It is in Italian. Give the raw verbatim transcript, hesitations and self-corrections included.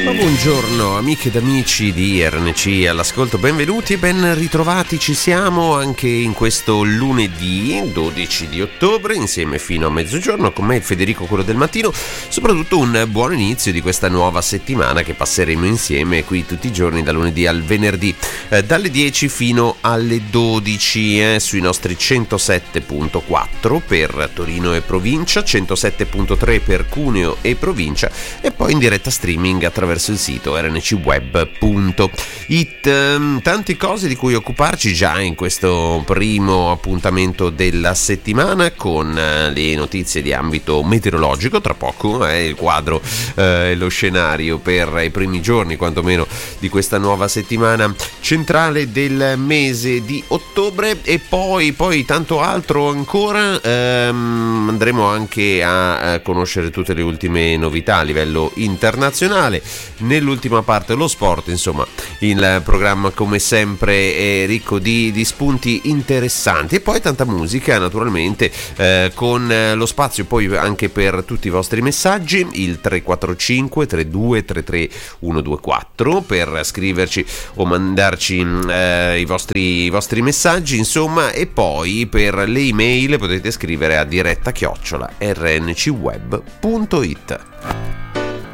Ma buongiorno amiche ed amici di R N C all'ascolto, benvenuti e ben ritrovati. Ci siamo anche in questo lunedì dodici di ottobre insieme fino a mezzogiorno con me Federico, quello del mattino. Soprattutto un buon inizio di questa nuova settimana che passeremo insieme qui tutti i giorni da lunedì al venerdì eh, dalle dieci fino alle dodici eh, sui nostri centosette virgola quattro per Torino e provincia, centosette virgola tre per Cuneo e provincia e poi in diretta streaming attraverso il sito r n c web punto i t. Tante cose di cui occuparci già in questo primo appuntamento della settimana con le notizie di ambito meteorologico. Tra poco eh, il quadro e eh, lo scenario per i primi giorni quantomeno di questa nuova settimana centrale del mese di ottobre e poi, poi tanto altro ancora. ehm, andremo anche a, a conoscere tutte le ultime novità a livello internazionale. Nell'ultima parte lo sport, insomma il programma come sempre è ricco di, di spunti interessanti e poi tanta musica naturalmente eh, con lo spazio poi anche per tutti i vostri messaggi, il tre quattro cinque tre due tre tre uno due quattro per scriverci o mandarci eh, i vostri i vostri messaggi, insomma, e poi per le email potete scrivere a diretta chiocciola r n c web punto i t.